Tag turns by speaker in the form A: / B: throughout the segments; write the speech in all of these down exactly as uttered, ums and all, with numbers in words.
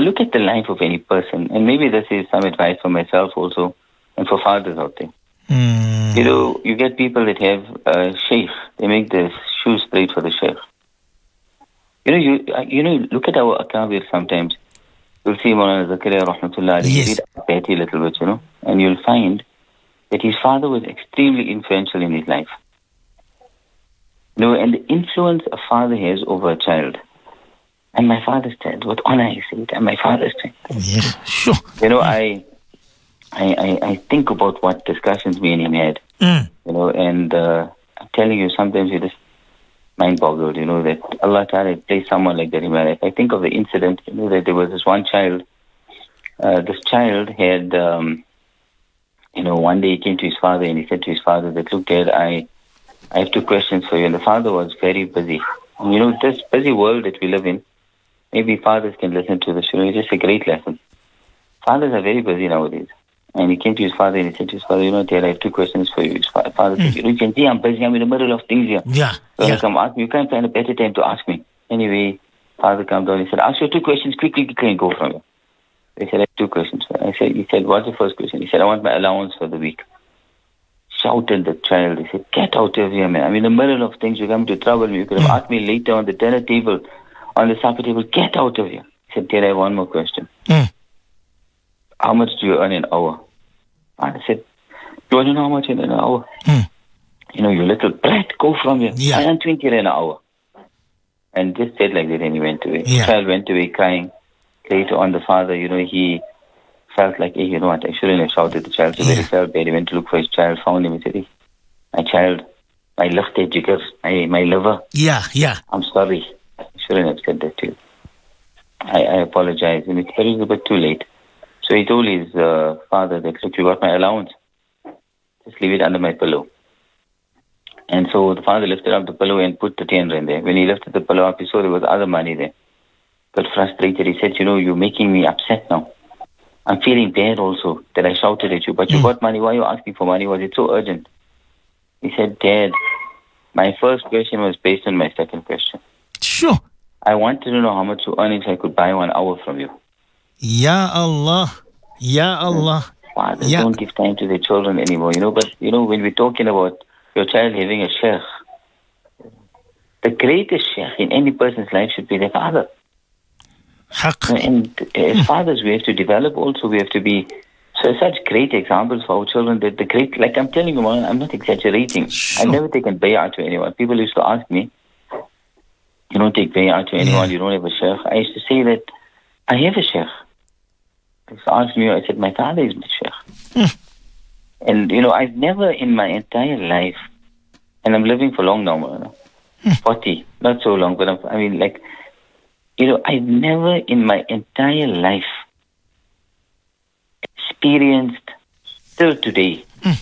A: look at the life of any person, and maybe this is some advice for myself also, and for fathers out there.
B: Mm.
A: You know, you get people that have a sheikh. They make the shoes straight for the sheikh. You know, you you know, look at our akabir sometimes. You'll see Maulana Zakaria Rahmatullah,
B: Yes.
A: read Abati a little bit, you know, and you'll find that his father was extremely influential in his life. You know, and the influence a father has over a child. And my father's child, what honor I say it, and my father's child.
B: Yeah, sure.
A: You know, I, I, I, I think about what discussions me and him had,
B: Mm.
A: you know, and uh, I'm telling you, sometimes you just mind boggled, you know, that Allah Ta'ala placed someone like that in my life. I think of the incident, you know, that there was this one child, uh, this child had, um, you know, one day he came to his father and he said to his father that, look, Dad, I, I have two questions for you. And the father was very busy. And, you know, this busy world that we live in, maybe fathers can listen to this. You know, it's just a great lesson. Fathers are very busy nowadays. And he came to his father and he said to his father, you know, Dad, I have two questions for you. His fa- father
B: Mm.
A: said, you know, you can see I'm busy. I'm in the middle of things here.
B: Yeah,
A: So
B: yeah.
A: I come ask me. You can't find a better time to ask me. Anyway, father comes down. He said, ask your two questions quickly. You can go from here. He said, I have two questions. I said, he said, what's the first question? He said, I want my allowance for the week. Shouted the child. He said, get out of here, man. I'm in the middle of things. You come to trouble me. You could have
B: Mm.
A: asked me later on the dinner table, on the supper table. Get out of here. He said, Dad, I have one more question.
B: Mm.
A: How much do you earn an hour? And I said, you want to know how much in an hour?
B: Mm.
A: You know, you little brat, go from here.
B: Yeah.
A: I earn twenty in an hour. And just said like that and he went away.
B: Yeah.
A: The child went away crying. Later on, the father, you know, he felt like, hey, you know what, I shouldn't have shouted at the child. So
B: Yeah.
A: very felt bad. He went to look for his child, found him and said, hey, my child, my luchte jigar, my, my liver,
B: Yeah, yeah.
A: I'm sorry. I shouldn't have said that to you. I, I apologize. And it's very a bit too late. So he told his uh, father that, look, you got my allowance. Just leave it under my pillow. And so the father lifted up the pillow and put the ten in there. When he lifted the pillow up, he saw there was other money there. Got frustrated. He said, you know, you're making me upset now. I'm feeling bad also that I shouted at you. But you
B: Mm.
A: got money. Why are you asking for money? Was it so urgent? He said, Dad, my first question was based on my second question.
B: Sure.
A: I wanted to know how much you earn if I could buy one hour from you.
B: Ya Allah. Ya Allah.
A: Fathers
B: Yeah.
A: don't give time to their children anymore, you know. But, you know, when we're talking about your child having a sheikh, the greatest sheikh in any person's life should be their father.
B: Haq.
A: And as fathers, we have to develop also, we have to be so such great examples for our children that the great, like I'm telling you, man, I'm not exaggerating.
B: Sure.
A: I've never taken bay'ah to anyone. People used to ask me, you don't take bay'ah to anyone,
B: Yeah.
A: you don't have a sheikh. I used to say that I have a sheikh. They used to ask me, I said, my father is my sheikh.
B: Hmm.
A: And, you know, I've never in my entire life, and I'm living for long now, man, forty, not so long, but I'm, I mean, like, you know, I've never in my entire life experienced, till today,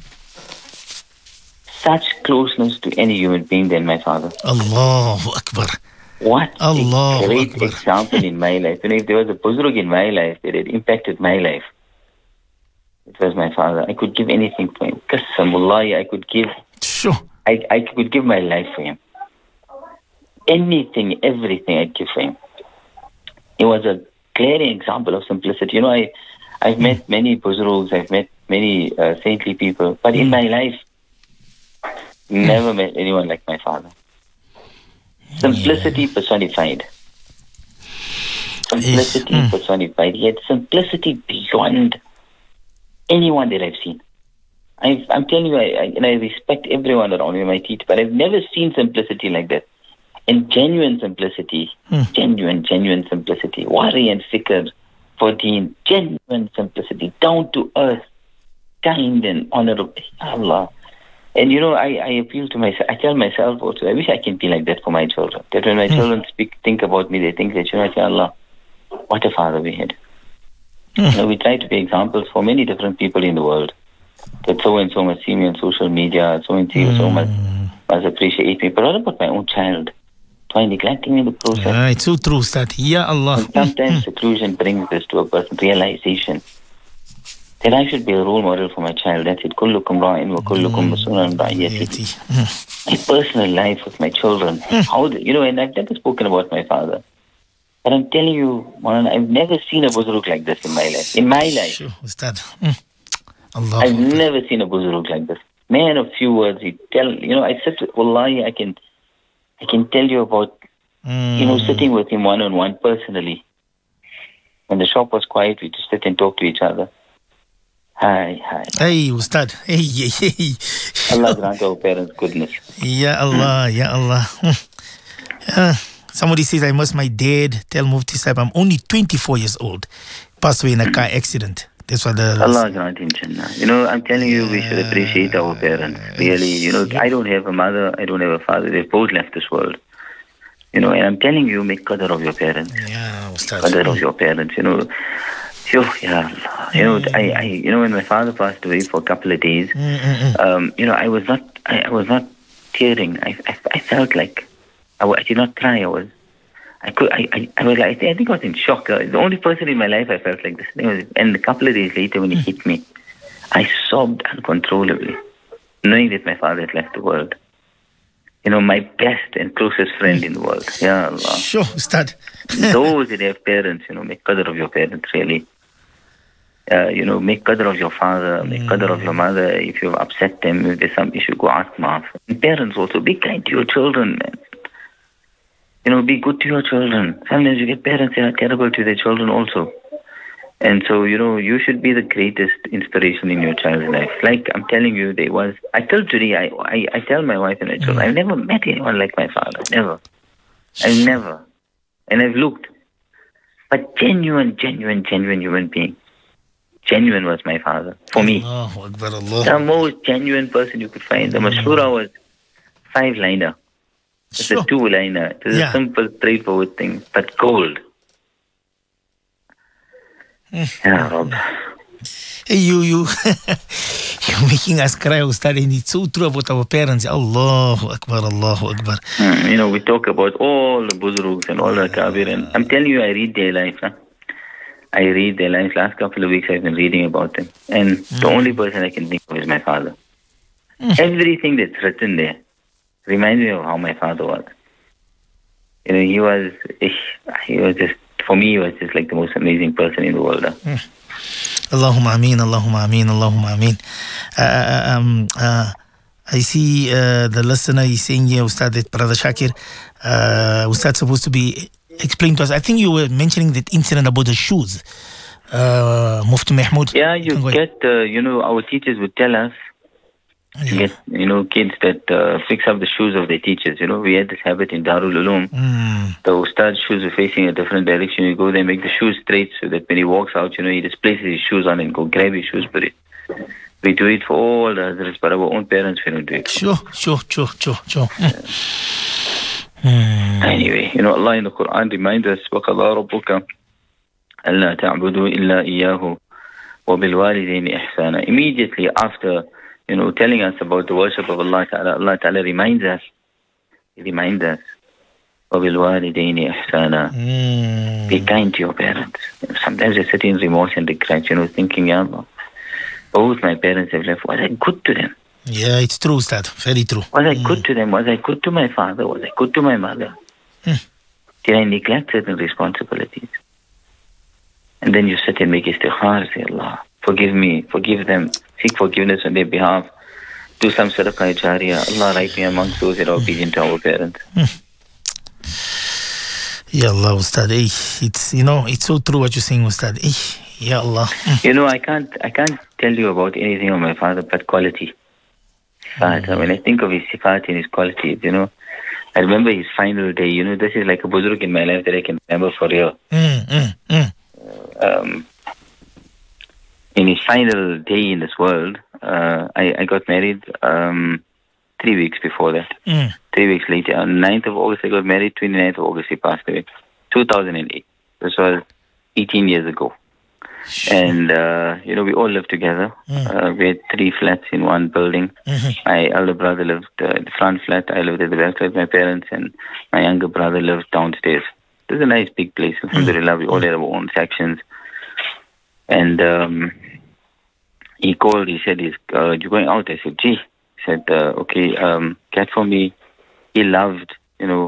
A: such closeness to any human being than my father.
B: Allahu Akbar.
A: What
B: Allahu
A: a great
B: Akbar.
A: example in my life. You know, if there was a buzrug in my life that had impacted my life, it was my father. I could give anything for him. Qasamullahi, I could give,
B: Sure.
A: I, I could give my life for him. Anything, everything I'd give for him. It was a glaring example of simplicity. You know, I, I've met many buzrugs, I've met many uh, saintly people, but in my life, never met anyone like my father. Simplicity personified. Simplicity
B: Yes. Mm.
A: personified. He had simplicity beyond anyone that I've seen. I've, I'm telling you, I, I, and I respect everyone around me, my teacher, but I've never seen simplicity like that. And genuine simplicity,
B: Mm.
A: genuine, genuine simplicity. Worry and fikr for deen, genuine simplicity, down to earth, kind and honorable. Allah. And you know, I, I appeal to myself, I tell myself also, I wish I can be like that for my children. That when my
B: Mm.
A: children speak, think about me, they think that, you know, I say, Allah, what a father we had.
B: Mm.
A: You know, we try to be examples for many different people in the world. That so and so must see me on social media, so and so, so must, must appreciate me. But what about my own child? Do I neglecting in the process?
B: Ah, it's so true, Ustad. Ya Allah.
A: And sometimes seclusion brings this to a person, realization that I should be a role model for my child. That's it. Kullukum ra'in wa kullukum mas'ulun an ra'iyatihi.
B: Mm.
A: My personal life with my children. How, the, you know, and I've never spoken about my father. But I'm telling you, Maulana, I've never seen a buzuruk like this in my life. In my life.
B: Sure, Ustad. Mm. Allah.
A: I've never seen a buzuruk like this. Man of few words, he tell, you know, I said, to, Wallahi, I can, I can tell you about,
B: Mm.
A: you know, sitting with him one-on-one personally. When the shop was quiet, we just sit and talk to each other. Hi, hi.
B: Hey, Ustad. Hey, hey, hey.
A: Allah grant our parents goodness.
B: Ya Allah, Ya Allah. Mm. Uh, somebody says, I miss my dad. Tell Mufti Sahib, I'm only twenty-four years old. Passed away in a car accident. That's what the...
A: Allah grant him Jannah. You know, I'm telling you, we should appreciate our parents. Really, you know, I don't have a mother, I don't have a father. They've both left this world. You know, and I'm telling you, make qadr of your parents.
B: Yeah, Ustad.
A: Qadr of your parents, you know. Phew, ya Allah. You know, I, I, you know, when my father passed away for a couple of days,
B: Mm-mm-mm.
A: um, you know, I was not, I, I was not tearing. I, I, I felt like, I, I did not cry. I was, I could, I, I, I was like, I think I was in shock. Uh, the only person in my life I felt like this. It was, and a couple of days later, when he hit me, I sobbed uncontrollably, knowing that my father had left the world. You know, my best and closest friend in the world. Ya Allah.
B: Sure, Ustad.
A: Those that have parents, you know, make qadr of your parents, really. Uh, you know, make qadr of your father, make qadr of your mother. If you've upset them, if there's some issue, go ask maaf. And parents also, be kind to your children, man. You know, be good to your children. Sometimes you get parents that are terrible to their children also. And so, you know, you should be the greatest inspiration in your child's life. Like I'm telling you, there was, I tell today, I, I, I tell my wife and my children, I've never met anyone like my father. Never. I've never. And I've looked. But genuine, genuine, genuine human being. Genuine was my father. For me.
B: Allahu Akbar, Allah.
A: The most genuine person you could find. The Mashhura was five-liner. It's
B: Sure.
A: a two-liner. It's
B: Yeah.
A: a simple, straightforward thing. But gold. Ya Rabb.
B: Hey, you, you, you're making us cry, Ustad, and it's so true about our parents. Allahu Akbar, Allahu Akbar.
A: Hmm, you know, we talk about all the Buzrugs and all the Kabir. And I'm telling you, I read their life. Huh? I read their lives. Last couple of weeks, I've been reading about them. And the only person I can think of is my father. Everything that's written there reminds me of how my father was. You know, he was, he was just, for me, he was just like the most amazing person in the world. Huh?
B: Allahumma ameen, Allahumma ameen, Allahumma ameen. Uh, um, uh, I see uh, the listener is saying here, Ustad, that Brother Shakir, uh, Ustad's supposed to be explained to us. I think you were mentioning that incident about the shoes. Uh, Mufti Mahmoud.
A: Yeah, you get, uh, you know, our teachers would tell us,
B: Yeah.
A: get, you know, kids that uh, fix up the shoes of their teachers. You know, we had this habit in Darul Uloom.
B: Mm.
A: The Ustad's shoes are facing a different direction. You go there, make the shoes straight so that when he walks out, you know, he just places his shoes on and go grab his shoes. But it, we do it for all the others, but our own parents, we don't do it.
B: Sure, sure, sure, sure, sure. Mm. Mm.
A: Anyway, you know, Allah in the Quran reminds us, وَقَضَى رَبُّكَ أَلَّا تَعْبُدُوا إِلَّا إِيَّاهُ وَبِالْوَالِدَيْنِ إِحْسَانًا. Immediately after, you know, telling us about the worship of Allah Ta'ala, Allah Ta'ala reminds us, He reminds us, وَبِالْوَالِدَيْنِ إِحْسَانًا.
B: Mm.
A: Be kind to your parents. Sometimes you sit in remorse and regret, you know, thinking, Ya Allah, both my parents have left. Was I good to them?
B: Yeah, it's true, Ustad. Very true.
A: Was I good to them? Was I good to my father? Was I good to my mother?
B: Hmm.
A: Did I neglect certain responsibilities? And then you sit and make istighfar, say, Allah, forgive me, forgive them, seek forgiveness on their behalf, do some sadaqah jariyah. Allah, write me amongst those that are obedient to our parents.
B: Ya Allah, Ustad. Eh, it's, you know, it's so true what you're saying, Ustad. Eh, Ya Allah. Mm.
A: You know, I can't, I can't tell you about anything of my father, but quality. Sifat. Mm. When I think of his sifat and his qualities, you know, I remember his final day. You know, this is like a buzurg in my life that I can remember for real.
B: Mm, mm, mm.
A: Um, in his final day in this world, uh, I, I got married um, three weeks before that.
B: Mm.
A: Three weeks later, on ninth of August, I got married. twenty-ninth of August, he passed away. two thousand eight. This was eighteen years ago. And, uh, you know, we all lived together.
B: Mm.
A: Uh, we had three flats in one building.
B: Mm-hmm.
A: My elder brother lived uh, at the front flat. I lived at the back flat with my parents. And my younger brother lived downstairs. It was a nice big place. Alhamdulillah, we all had our own sections. And um, he called. He said, he's, uh, you're going out? I said, gee. He said, uh, okay, um, get for me. He loved, you know,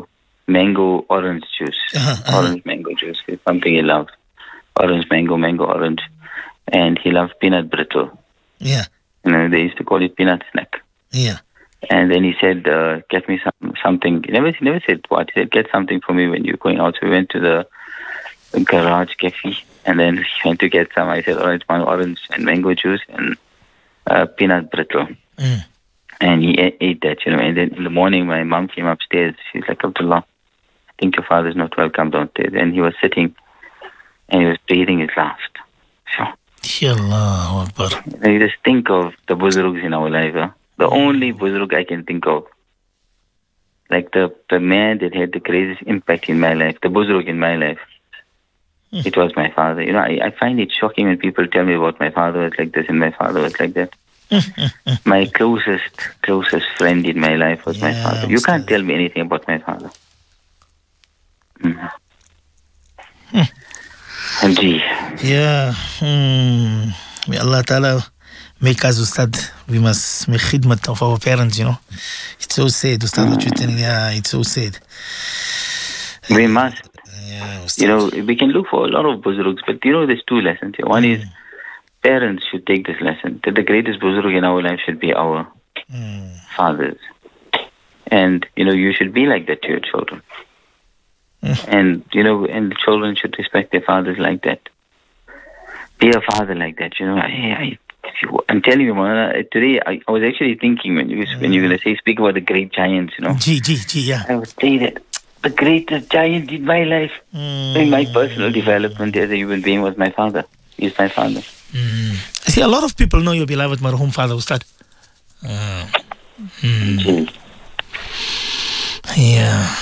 A: mango orange juice.
B: Uh-huh, uh-huh.
A: Orange mango juice is something he loved. Orange mango, mango orange. And he loved peanut brittle.
B: Yeah.
A: You know, they used to call it peanut snack.
B: Yeah.
A: And then he said, uh, get me some something. He never, he never said what. He said, get something for me when you're going out. So we went to the garage cafe. And then he went to get some. I said, orange, orange and mango juice and uh, peanut brittle.
B: Mm.
A: And he ate, ate that, you know. And then in the morning, my mom came upstairs. She's like, Abdullah, I think your father's not welcome downstairs. And he was sitting and he was breathing his last. So,
B: Allahu Akbar.
A: you just think of the buzurgs in our life. Huh? The only buzurg I can think of, like the, the man that had the greatest impact in my life, the buzurg in my life, mm. it was my father. You know, I, I find it shocking when people tell me about my father was like this and my father was like that. My closest, closest friend in my life was yeah, my father. You can't tell me anything about my father. Mm-hmm. Hmm. And gee.
B: Yeah. Hmm. May Allah Ta'ala make us, Ustad. We must make khidmat of our parents, you know. It's so sad, Ustad, what you're telling. Yeah, it's so sad.
A: We must.
B: Yeah,
A: you know, we can look for a lot of buzurgs, but you know, there's two lessons here. One mm. is parents should take this lesson, that the greatest buzurg in our life should be our mm. fathers. And, you know, you should be like that to your children. Mm. And, you know, and the children should respect their fathers like that. Be a father like that, you know. I, I, I'm telling you, man, today I, I was actually thinking when you, when you're going to say, speak about the great giants, you know.
B: Gee, gee, gee, yeah.
A: I would say that the greatest giant in my life, mm. in my personal development as a human being was my father. He's my father.
B: Mm. See, a lot of people know your beloved marhum father, Ustad. Uh, mm. Yeah.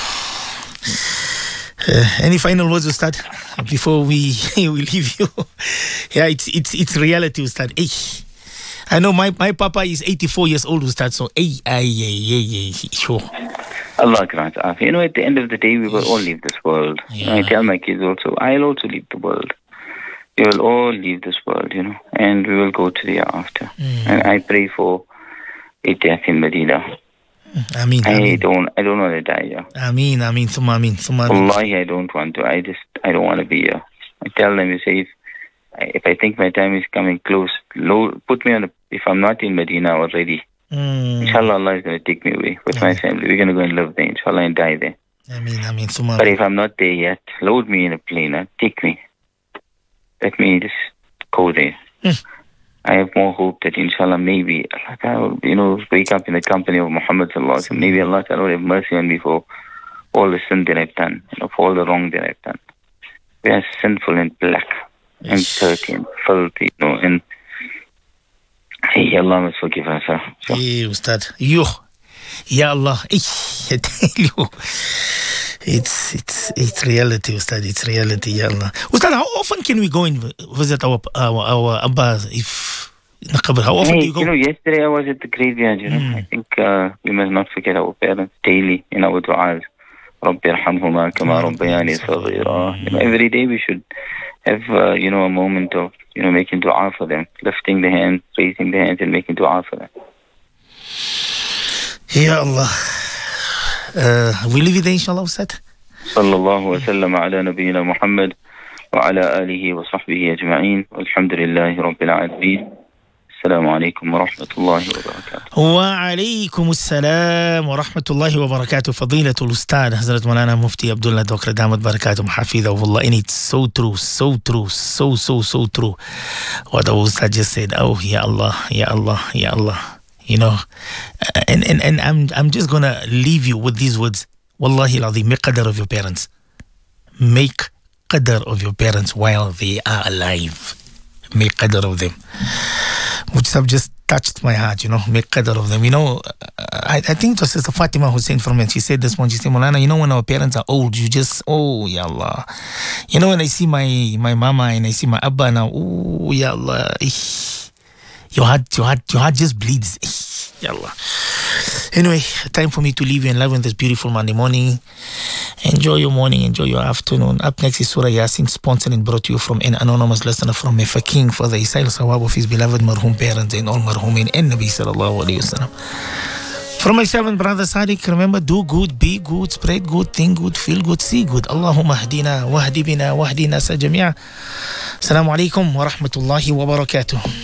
B: Uh, any final words, Ustad, before we we leave you? Yeah, it's it's it's reality, Ustad. Hey. I know my, my papa is eighty-four years old, Ustad, so hey, ay, ay, ay, ay, sure.
A: Allah grant us. You know, at the end of the day, we will all leave this world. Yeah. I tell my kids also, I'll also leave the world. We will all leave this world, you know, and we will go to the hereafter. Mm. And I pray for a death in Medina.
B: Ameen.
A: I
B: Ameen.
A: don't, I don't want to die here.
B: Ameen, Ameen, Summa Ameen, Summa Ameen.
A: Wallahi, I don't want to. I just, I don't want to be here. I tell them, you say, if, if I think my time is coming close, low, put me on a, if I'm not in Medina already, mm. inshallah, Allah is going to take me away with Ameen. My family. We're going to go and live there, inshallah, and die there.
B: Ameen, Ameen, Summa Ameen.
A: But if I'm not there yet, load me in a plane, uh, take me. Let me just go there. Mm. I have more hope that inshallah maybe Allah will, you know, wake up in the company of Muhammad sallallahu alaihi wasallam. Maybe Allah Ta'ala will have mercy on me for all the sin that I've done, you know, for all the wrong that I've done. We are sinful and black and dirty and filthy, you know, and hey, Allah must forgive us. Huh? So.
B: Hey, Ustad. Yo. Ya Allah. I tell you. It's it's it's reality, Ustad. It's reality, Ya Allah. Ustad, how often can we go and visit our our, our Abba if how often
A: hey,
B: do you go?
A: You know, yesterday I was at the graveyard, you know. Mm. I think uh, we must not forget our parents daily in our du'as. رَبِّ ارْحَمْهُمَا كَمَا رَبَّيَانِي صَغِيرًا. You know, every day we should have, uh, you know, a moment of, you know, making dua for them, lifting the hands, raising the hands and making dua for them.
B: Ya Allah. Uh, we leave it there, inshallah, Ustad.
A: صلى الله وسلم على نبينا محمد وعلى آله وصحبه أجمعين والحمد لله رب العالمين. السلام عليكم ورحمة الله وبركاته.
B: وعليكم السلام ورحمة الله وبركاته. فضيلة الأستاذ حضرة مولانا مفتي عبد الله Doctor دامت بركاته حفظه الله. And it's so true, so true, so so so true. What the Ustad just said. Oh, Ya Allah, Ya Allah, Ya Allah. You know, and, and, and I'm I'm just gonna leave you with these words. Wallahi al-azim, make qadr of your parents. Make qadr of your parents while they are alive. Make qadr of them. Which have just touched my heart, you know. Make qadr of them. You know, I, I think it was Sister Fatima Hussein from me. She said this one. She said, Mulana, you know, when our parents are old, you just, oh, Ya Allah. You know, when I see my, my mama and I see my Abba now, oh, Ya Allah. Your heart, your heart, your heart just bleeds. Ya Allah. Anyway, time for me to leave you in love on this beautiful Monday morning. Enjoy your morning, enjoy your afternoon. Up next is Surah Yasin, sponsored and brought to you from an anonymous listener from Mefa King for the Isail Sawab of his beloved marhum parents and all marhumin and Nabi sallallahu alayhi wa sallam. From my seven brother Sadiq, remember, do good, be good, spread good, think good, feel good, see good. Allahumma hdina, wahdi bina, wahdina sa jami'a. Assalamu alaikum wa rahmatullahi wa barakatuh.